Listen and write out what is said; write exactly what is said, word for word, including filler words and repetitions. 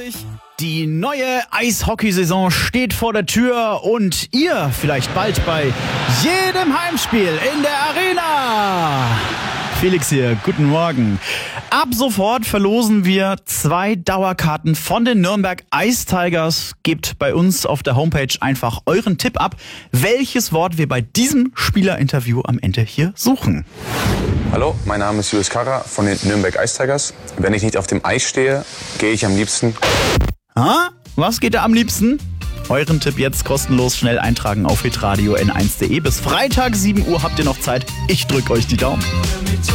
Die neue Eishockeysaison steht vor der Tür und ihr vielleicht bald bei jedem Heimspiel in der Arena. Felix hier, guten Morgen. Ab sofort verlosen wir zwei Dauerkarten von den Nürnberg Ice Tigers. Gebt bei uns auf der Homepage einfach euren Tipp ab, welches Wort wir bei diesem Spielerinterview am Ende hier suchen. Hallo, mein Name ist Julius Karra von den Nürnberg Ice Tigers. Wenn ich nicht auf dem Eis stehe, gehe ich am liebsten... Ah, was geht da am liebsten? Euren Tipp jetzt kostenlos schnell eintragen auf hitradio n eins punkt de. Bis Freitag sieben Uhr habt ihr noch Zeit. Ich drück euch die Daumen.